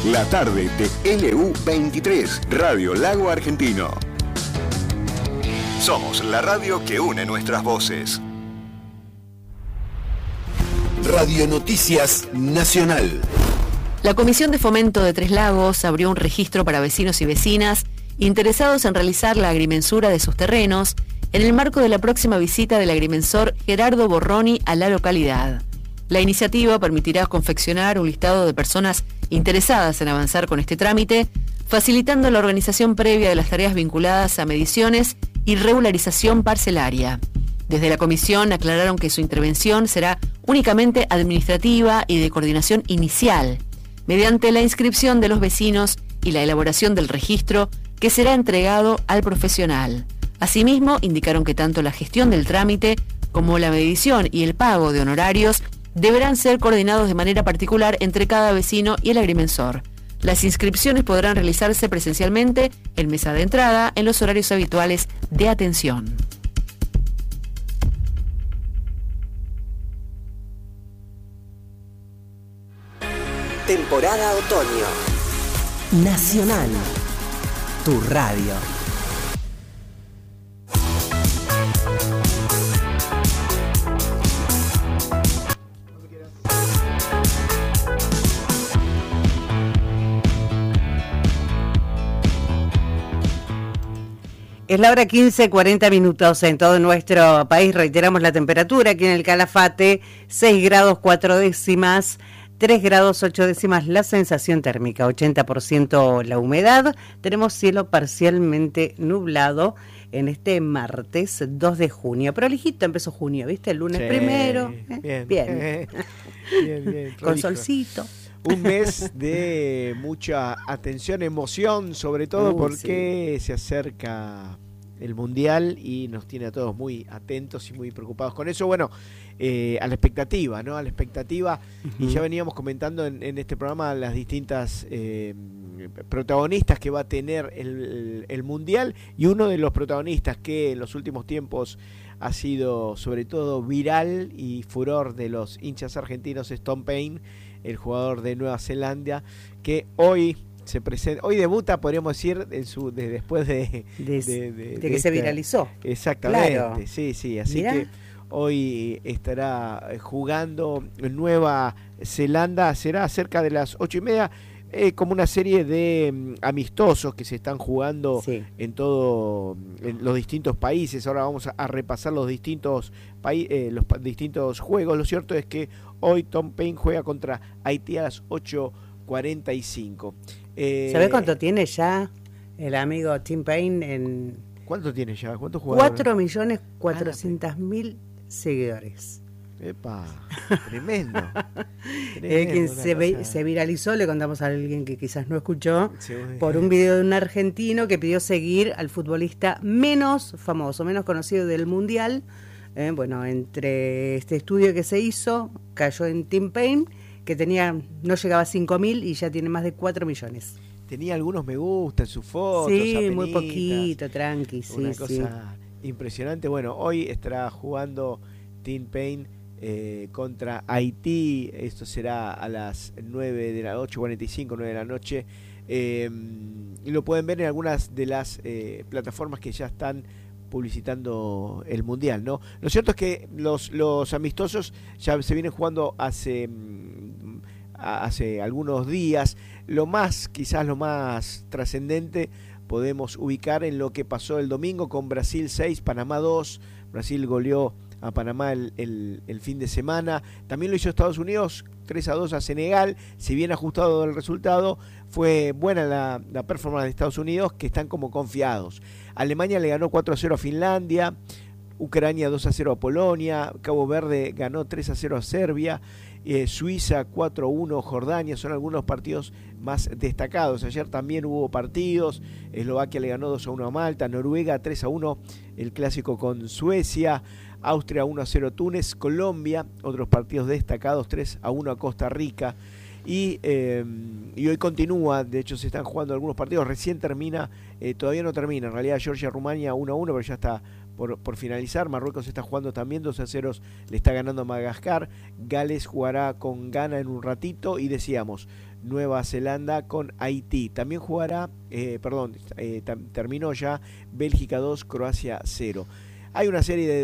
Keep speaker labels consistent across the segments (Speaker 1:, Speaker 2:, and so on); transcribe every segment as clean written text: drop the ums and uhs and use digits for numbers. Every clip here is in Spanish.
Speaker 1: La tarde de LU23, Radio Lago Argentino. Somos la radio que une nuestras voces. Radio Noticias Nacional.
Speaker 2: La Comisión de Fomento de Tres Lagos abrió un registro para vecinos y vecinas interesados en realizar la agrimensura de sus terrenos en el marco de la próxima visita del agrimensor Gerardo Borroni a la localidad. La iniciativa permitirá confeccionar un listado de personas interesadas en avanzar con este trámite, facilitando la organización previa de las tareas vinculadas a mediciones y regularización parcelaria. Desde la comisión aclararon que su intervención será únicamente administrativa y de coordinación inicial, mediante la inscripción de los vecinos y la elaboración del registro que será entregado al profesional. Asimismo, indicaron que tanto la gestión del trámite como la medición y el pago de honorarios deberán ser coordinados de manera particular entre cada vecino y el agrimensor. Las inscripciones podrán realizarse presencialmente en mesa de entrada en los horarios habituales de atención.
Speaker 3: Temporada otoño. Nacional. Tu radio.
Speaker 4: Es la hora 15:40 en todo nuestro país. Reiteramos la temperatura aquí en el Calafate, 6 grados 4 décimas, 3 grados 8 décimas la sensación térmica, 80% la humedad. Tenemos cielo parcialmente nublado en este martes 2 de junio. Prolijito empezó junio, ¿viste? El lunes primero.
Speaker 5: Bien.
Speaker 4: Bien.
Speaker 5: Bien.
Speaker 4: Con solcito.
Speaker 5: Un mes de mucha atención, emoción, sobre todo porque se acerca el Mundial y nos tiene a todos muy atentos y muy preocupados con eso. Bueno, a la expectativa, ¿no? A la expectativa. Y ya veníamos comentando en este programa las distintas protagonistas que va a tener el Mundial, y uno de los protagonistas que en los últimos tiempos ha sido sobre todo viral y furor de los hinchas argentinos es Tom Paine, el jugador de Nueva Zelanda, que hoy se presenta, hoy debuta, podríamos decir, después de
Speaker 4: que se viralizó.
Speaker 5: Exactamente,
Speaker 4: claro.
Speaker 5: Sí, así
Speaker 4: Mirá.
Speaker 5: que hoy estará jugando en Nueva Zelanda, será cerca de las 8:30, como una serie de amistosos que se están jugando en los distintos países. Ahora vamos a repasar los distintos juegos. Lo cierto es que hoy Tom Paine juega contra Haití a las 8:45.
Speaker 4: ¿Sabés cuánto tiene ya el amigo Tim Paine?
Speaker 5: ¿Cuánto tiene ya? ¿Cuántos jugadores?
Speaker 4: 4.400.000 seguidores.
Speaker 5: ¡Epa! Tremendo.
Speaker 4: Quien se viralizó, le contamos a alguien que quizás no escuchó, por un video de un argentino que pidió seguir al futbolista menos famoso, menos conocido del Mundial. Bueno, entre este estudio que se hizo, cayó en Tim Paine, que no llegaba a 5.000 y ya tiene más de 4 millones.
Speaker 5: Tenía algunos me gusta en sus fotos.
Speaker 4: Sí,
Speaker 5: apenitas,
Speaker 4: muy poquito, tranqui.
Speaker 5: Una cosa impresionante. Bueno, hoy estará jugando Tim Paine contra Haití. Esto será a las 9 de la noche, 8:45, 9 de la noche. Y lo pueden ver en algunas de las plataformas que ya están publicitando el Mundial, ¿no? Lo cierto es que los amistosos ya se vienen jugando hace algunos días. Quizás lo más trascendente podemos ubicar en lo que pasó el domingo con Brasil 6, Panamá 2. Brasil goleó a Panamá el fin de semana. También lo hizo Estados Unidos 3-2 a Senegal. Si bien ajustado el resultado, fue buena la performance de Estados Unidos, que están como confiados. Alemania le ganó 4-0 a Finlandia, Ucrania 2-0 a Polonia, Cabo Verde ganó 3-0 a Serbia, Suiza 4-1 a Jordania. Son algunos partidos más destacados. Ayer también hubo partidos. Eslovaquia le ganó 2-1 a Malta, Noruega 3-1 el clásico con Suecia, Austria 1-0 a Túnez, Colombia, otros partidos destacados, 3-1 a Costa Rica. Y hoy continúa, de hecho se están jugando algunos partidos, recién termina, todavía no termina, en realidad Georgia-Rumania 1-1, pero ya está por finalizar. Marruecos está jugando también 2-0, le está ganando a Madagascar. Gales jugará con Ghana en un ratito. Y decíamos, Nueva Zelanda con Haití. También jugará, terminó ya Bélgica 2, Croacia 0. Hay una serie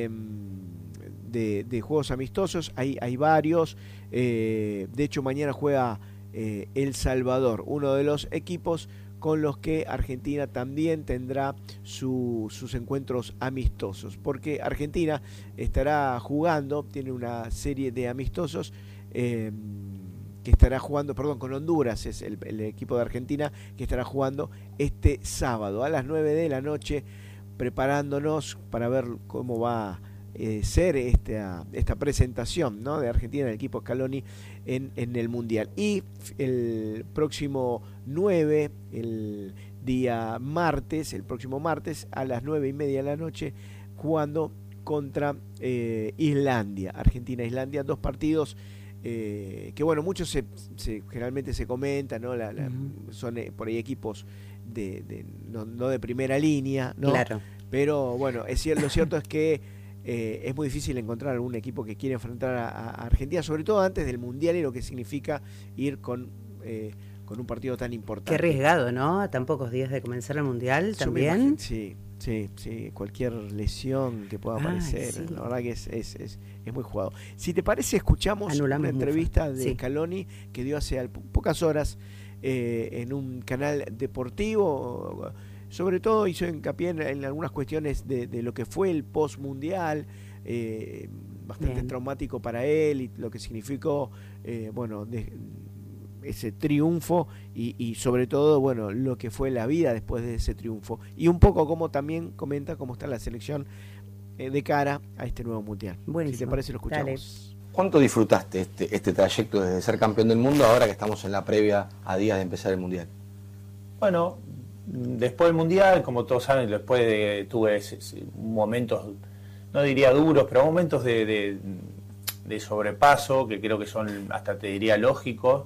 Speaker 5: de juegos amistosos, hay varios. De hecho, mañana juega El Salvador, uno de los equipos con los que Argentina también tendrá sus encuentros amistosos, porque Argentina estará jugando, tiene una serie de amistosos que estará jugando, con Honduras, es el equipo de Argentina que estará jugando este sábado a las 9 de la noche, preparándonos para ver cómo va a ser esta presentación, ¿no?, de Argentina, el equipo Scaloni en el Mundial. Y el próximo 9, el próximo martes a las 9:30 de la noche, jugando contra Islandia, Argentina-Islandia, 2 partidos que bueno, muchos generalmente se comentan, ¿no? Son por ahí equipos no de primera línea, ¿no?
Speaker 4: Claro.
Speaker 5: Pero bueno, lo cierto es que es muy difícil encontrar algún equipo que quiera enfrentar a Argentina, sobre todo antes del Mundial y lo que significa ir con un partido tan importante.
Speaker 4: Qué arriesgado, ¿no? A tan pocos días de comenzar el Mundial también.
Speaker 5: Sí, cualquier lesión que pueda aparecer, sí. La verdad que es muy jugado. Si te parece, escuchamos una entrevista de Scaloni que dio hace pocas horas en un canal deportivo. Sobre todo hizo hincapié en algunas cuestiones de lo que fue el post-mundial, bastante traumático para él, y lo que significó ese triunfo y sobre todo, bueno, lo que fue la vida después de ese triunfo. Y un poco como también comenta cómo está la selección de cara a este nuevo mundial.
Speaker 4: Buenísimo.
Speaker 5: Si te parece, lo escuchamos.
Speaker 4: Dale.
Speaker 6: ¿Cuánto disfrutaste este trayecto desde ser campeón del mundo ahora que estamos en la previa a días de empezar el mundial?
Speaker 7: Bueno, después del mundial, como todos saben, tuve momentos, no diría duros, pero momentos de sobrepaso que creo que son, hasta te diría, lógicos,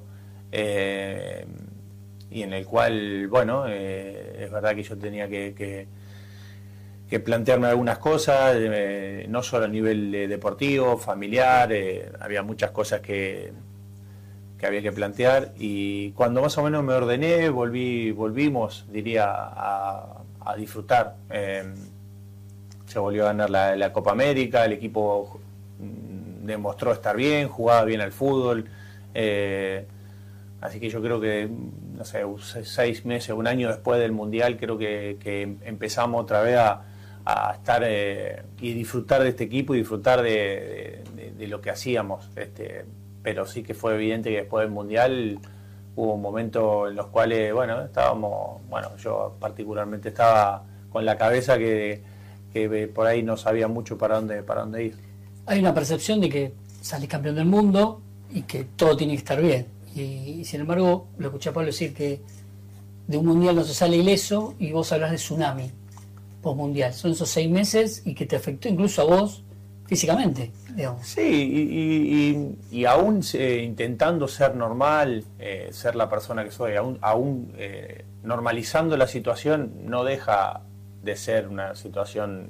Speaker 7: y en el cual, bueno, es verdad que yo tenía que plantearme algunas cosas, no solo a nivel deportivo, familiar, había muchas cosas que había que plantear, y cuando más o menos me ordené, volvimos, diría, a disfrutar. Se volvió a ganar la Copa América, el equipo demostró estar bien, jugaba bien al fútbol, así que yo creo que, no sé, 6 meses, un año después del Mundial, creo que empezamos otra vez a estar y disfrutar de este equipo y disfrutar de lo que hacíamos. Pero sí que fue evidente que después del Mundial hubo momentos en los cuales, yo particularmente estaba con la cabeza que por ahí no sabía mucho para dónde ir.
Speaker 8: Hay una percepción de que salís campeón del mundo y que todo tiene que estar bien. Y sin embargo, lo escuché a Pablo decir que de un mundial no se sale ileso, y vos hablás de tsunami postmundial. Son esos 6 meses y que te afectó incluso a vos físicamente, digamos.
Speaker 7: Sí, y aún intentando ser normal, ser la persona que soy, aún normalizando la situación, no deja de ser una situación,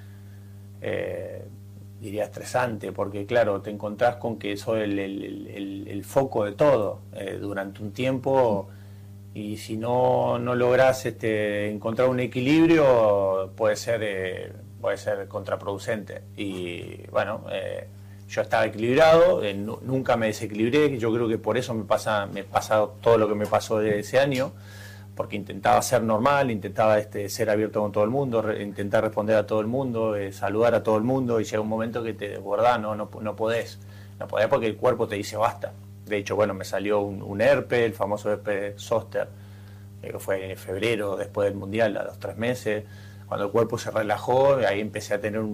Speaker 7: diría, estresante, porque claro, te encontrás con que soy el foco de todo durante un tiempo, y si no lográs encontrar un equilibrio, puede ser contraproducente. Y bueno, yo estaba equilibrado, nunca me desequilibré. Yo creo que por eso me pasa todo lo que me pasó de ese año, porque intentaba ser normal, intentaba ser abierto con todo el mundo, intentar responder a todo el mundo, saludar a todo el mundo, y llega un momento que te desbordás, no podés porque el cuerpo te dice basta. De hecho, bueno, me salió un herpes, el famoso herpes zóster, que fue en febrero, después del Mundial, a los 3 meses. Cuando el cuerpo se relajó, ahí empecé a tener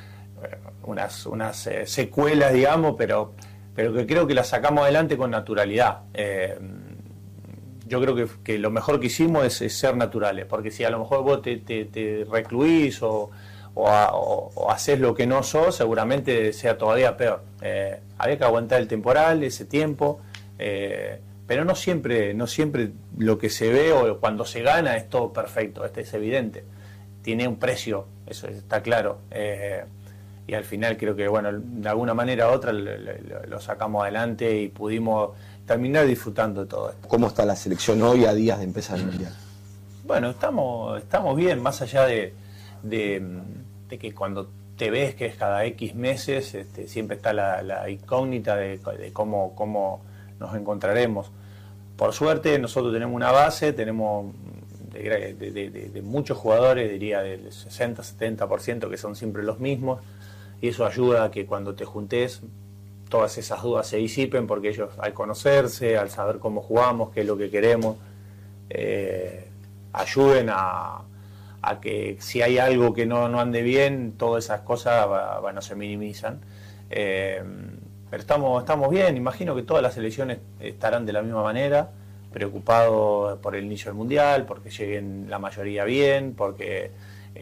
Speaker 7: unas secuelas, digamos, pero que creo que las sacamos adelante con naturalidad. Yo creo que lo mejor que hicimos es ser naturales, porque si a lo mejor vos te recluís o haces lo que no sos, seguramente sea todavía peor. Había que aguantar el temporal, ese tiempo, pero no siempre lo que se ve o cuando se gana es todo perfecto, es evidente. Tiene un precio eso está claro. Y al final creo que, bueno, de alguna manera u otra lo sacamos adelante y pudimos terminar disfrutando de todo esto.
Speaker 6: ¿Cómo está la selección hoy a días de empezar el Mundial?
Speaker 7: Bueno, estamos bien, más allá de que cuando te ves que es cada X meses, siempre está la incógnita de cómo nos encontraremos. Por suerte nosotros tenemos una base, tenemos de muchos jugadores, diría del 60-70% que son siempre los mismos, y eso ayuda a que cuando te juntes todas esas dudas se disipen, porque ellos al conocerse, al saber cómo jugamos, qué es lo que queremos, ayuden a que si hay algo que no ande bien, todas esas cosas se minimizan. Pero estamos bien, imagino que todas las selecciones estarán de la misma manera, preocupados por el inicio del Mundial, porque lleguen la mayoría bien, porque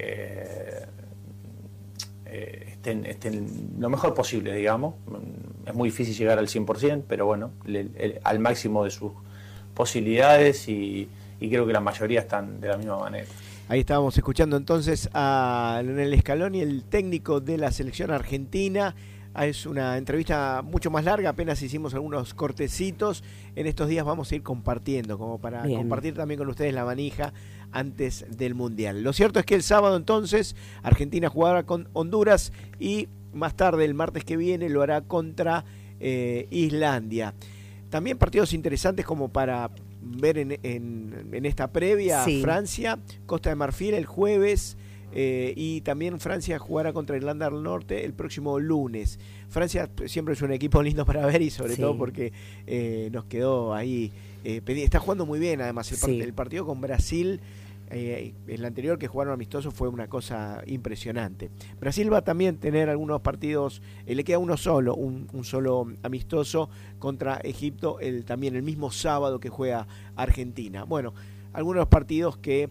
Speaker 7: estén lo mejor posible, digamos. Es muy difícil llegar al 100%, pero bueno, al máximo de sus posibilidades, y creo que la mayoría están de la misma manera.
Speaker 5: Ahí estábamos escuchando entonces a Leonel Scaloni, el técnico de la selección argentina. Es una entrevista mucho más larga, apenas hicimos algunos cortecitos. En estos días vamos a ir compartiendo, como para compartir también con ustedes la manija antes del Mundial. Lo cierto es que el sábado entonces Argentina jugará con Honduras y más tarde, el martes que viene, lo hará contra Islandia. También partidos interesantes como para ver en esta previa. Sí. Francia, Costa de Marfil el jueves, y también Francia jugará contra Irlanda del Norte el próximo lunes. Francia siempre es un equipo lindo para ver, y sobre todo porque nos quedó ahí está jugando muy bien. Además el partido con Brasil, el anterior que jugaron amistosos, fue una cosa impresionante. Brasil va a también tener algunos partidos, le queda uno solo, un solo amistoso contra Egipto, también el mismo sábado que juega Argentina. Bueno, algunos partidos que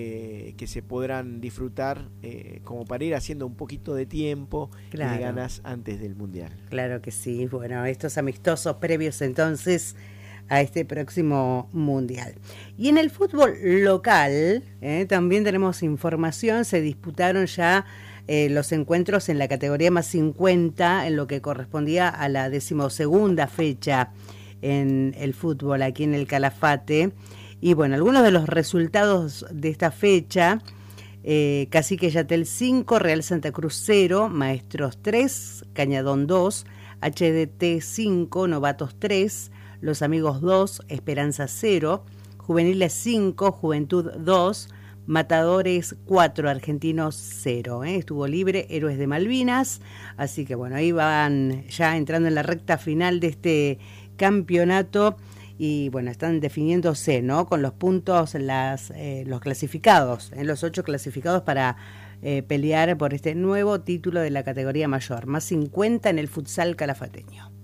Speaker 5: se podrán disfrutar como para ir haciendo un poquito de tiempo y de ganas antes del Mundial.
Speaker 4: Claro que sí. Bueno, estos amistosos previos entonces a este próximo Mundial. Y en el fútbol local también tenemos información. Se disputaron ya los encuentros en la categoría más 50, en lo que correspondía a la 12ª fecha en el fútbol aquí en el Calafate. Y bueno, algunos de los resultados de esta fecha: Cacique Yatel 5, Real Santa Cruz 0, Maestros 3, Cañadón 2, HDT 5, Novatos 3, Los Amigos 2, Esperanza 0, Juveniles 5, Juventud 2, Matadores 4, Argentinos 0. Estuvo libre Héroes de Malvinas. Así que bueno, ahí van ya entrando en la recta final de este campeonato. Y bueno, están definiéndose, ¿no?, con los puntos, los clasificados, los 8 clasificados para pelear por este nuevo título de la categoría mayor, más 50 en el futsal calafateño.